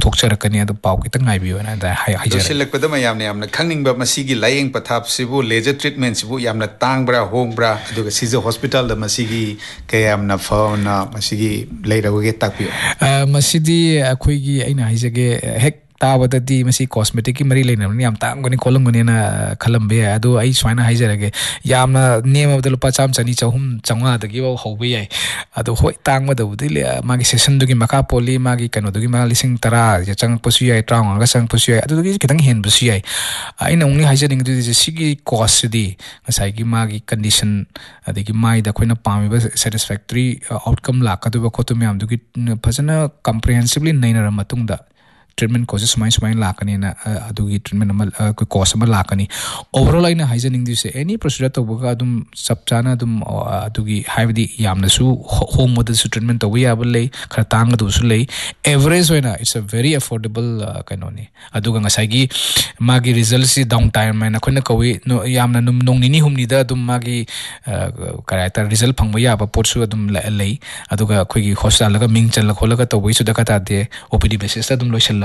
ꯄꯨꯊꯣꯛꯆꯔꯛꯀꯅꯤ ꯑꯗꯨ ꯄꯥꯎ ꯈꯤꯇꯪ ꯉꯥꯏꯕꯤꯌꯣꯅ ꯍꯥꯏꯖꯔꯤ ꯂꯣꯏꯁꯤꯜꯂꯛꯄꯗ ꯃꯌꯥꯝꯅ ꯌꯥꯝꯅ ꯈꯪꯅꯤꯡꯕ ꯃꯁꯤꯒꯤ ꯂꯥꯌꯦꯡ ꯄꯊꯥꯞꯁꯤꯕꯨ ꯂꯦꯖꯔ ꯇ꯭ꯔꯤꯠꯃꯦꯟꯠꯁꯤꯕꯨ ꯌꯥꯝꯅ ꯇꯥꯡꯕ꯭ꯔꯥ ꯍꯣꯡꯕ꯭ꯔꯥ ꯑꯗꯨꯒ ꯁꯤꯖ ꯍꯣꯁꯄꯤꯇꯥꯜꯗ ꯃꯁꯤꯒꯤ ꯀꯌꯥꯝꯅ ꯐꯅ ꯃꯁꯤꯒꯤ ꯂꯩꯔꯕꯒꯦ ꯇꯥꯛꯄꯤꯌꯨ ꯃꯁꯤꯗꯤ ꯑꯩꯈꯣꯏꯒꯤ ꯑꯩꯅ ꯍꯥꯏꯖꯒꯦ ꯍꯦꯛ ꯇꯥꯕꯗꯗꯤ ꯃꯁꯤ ꯀꯣꯁꯃꯦꯇꯤꯛꯀꯤ ꯃꯔꯤ ꯂꯩꯅꯕꯅꯤ ꯌꯥꯝ ꯇꯥꯡꯒꯅꯤ ꯈꯣꯠꯂꯝꯒꯅꯤꯅ ꯈꯜꯂꯝꯕ ꯌꯥꯏ ꯑꯗꯣ ꯑꯩ ꯁꯨꯃꯥꯏꯅ ꯍꯥꯏꯖꯔꯒꯦ ꯌꯥꯝꯅ ꯅꯦꯝꯃꯕꯗ ꯂꯨꯄꯥ 100 200 300 400 ꯍꯧꯕ ꯌꯥꯏ ꯑꯗꯣ ꯍꯣꯏ ꯇꯥꯡꯕꯗꯕꯨꯗꯤ ꯃꯥꯒꯤ ꯁꯦꯁꯟꯗꯨꯒꯤ ꯃꯈꯥ ꯄꯣꯜꯂꯤ ꯃꯥꯒꯤ ꯀꯩꯅꯣꯗꯨꯒꯤ ꯃꯥ 10,000 ꯆꯪꯉꯛꯄꯁꯨ ꯌꯥꯏ 50,000ꯒ ꯆꯪꯉꯛꯄꯁꯨ ꯌꯥꯏ ꯑꯗꯨꯗꯒꯤ ꯈꯤꯇꯪ ꯍꯦꯟꯕꯁꯨ ꯌꯥꯏ ꯑꯩꯅ ꯑꯣꯡꯂꯤ ꯍꯥꯏꯖꯅꯤꯡꯉꯤꯗꯨꯗꯤ ꯁꯤꯒꯤ ꯀꯣꯁꯁꯤꯗꯤ ꯉꯁꯥꯏꯒꯤ ꯃꯥꯒꯤ ꯀꯟꯗꯤꯁꯟ ꯑꯗꯒꯤ ꯃꯥꯏꯗ ꯑꯩꯈꯣꯏꯅ ꯄꯥꯝꯃꯤꯕ ꯁꯦꯇꯤꯁꯐꯦꯛꯇꯔꯤ ꯑꯥꯎꯠꯀꯝ ꯂꯥꯛꯀꯗꯕ ꯈꯣꯠꯇꯕ ꯃꯌꯥꯝꯗꯨꯒꯤ ꯐꯖꯅ ꯀꯝꯄ꯭ꯔꯤꯍꯦꯟꯁꯤꯚꯂꯤ ꯅꯩꯅꯔ ꯃꯇꯨꯡꯗ treatment courses सुमाइन लाकनीना अदुगी treatment course लाकनी overall अगर हाइजनिंगदिसे एनी प्रोसीजर तौबगा अदुम सब चाना अदुम अदुगी हाइबदी यामनसु होमदसु ट्रीटमेंट तौबा याबा लै खरा तांगदुसु लै average होइना it's a very affordable कैनोनी अदुगा ngasai मागी रिजल्ट सि डाउन टाइम मैना खोना कवि यामना नोंग निनी हुमनीदा अदुम मागी करेक्टर रिजल्ट फंगबा याबा पोटसु अदुम लै अदुगा खोगी हॉस्पिटल लगा मिंग चल खोलगा तौबई सु दका तादे ओपीडी बेसिस अदुम लोइसल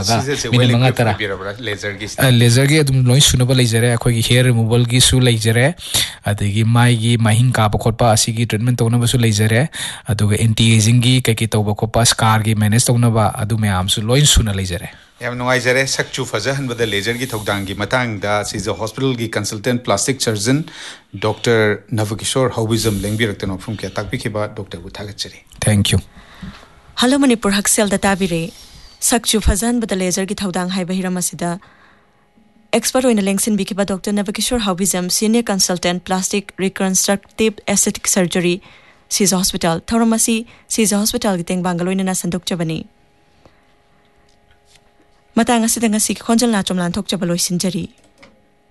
लेजर की लोई सुनब लेजरे अखोगी हेयर रिमूवल की सु लेजरे अदगी माई की माहिंग काब खोपा असिगी ट्रीटमेंट तौनबसु लेजरे अदुगा एंटी एजिंग की कई तौब खोपा स्कार की मैनेज तौनबा अदु मयामसु लोई सुना लेजरे याम नुवाइजरे सक्चु फजहनबदा लेजर की थौदांगी मतांगदा सिजा हॉस्पिटल की consultant plastic surgeon doctor Navkishore हौबिजम लेंबिरक्तनो from के ताकपिखिबा doctor बुथागचरी thank you hello Manipur हक्सेल दाताबिरे सक्चु फजहन बद लेजर की थौदांग high Bahiram असिदा expert होइना लेंगसिन बिकिबा doctor Navkishore हौबिजम senior consultant plastic reconstructive aesthetic surgery सीजा hospital थौरमसी सीजा hospital की Teng बांगलोइना संदोकचबनी Matang असिदा ngasi khonjal na chomlan thokchaba loisinjari